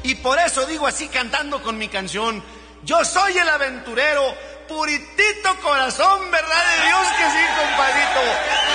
Y por eso digo así cantando con mi canción: yo soy el aventurero, puritito corazón, ¿verdad de Dios que sí, compadrito?